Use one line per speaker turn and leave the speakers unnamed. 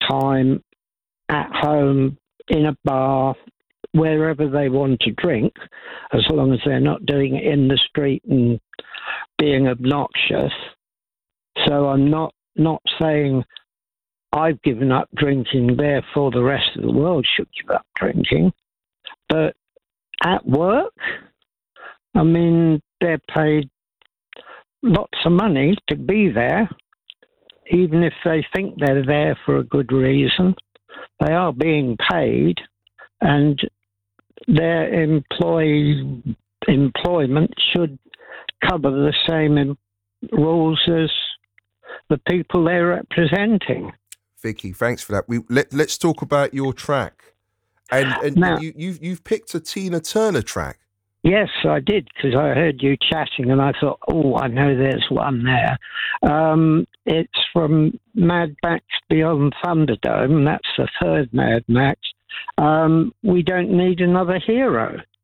time at home, in a bar, wherever they want to drink, as long as they're not doing it in the street and being obnoxious. So I'm not saying I've given up drinking, therefore the rest of the world should give up drinking. But at work, I mean, they're paid lots of money to be there, even if they think they're there for a good reason. They are being paid, and their employment should cover the same rules as the people they're representing.
Vicky, thanks for that. Let's talk about your track. And now, you've picked a Tina Turner track.
Yes, I did, because I heard you chatting and I thought, I know there's one there. It's from Mad Max Beyond Thunderdome. That's the third Mad Max. We Don't Need Another Hero.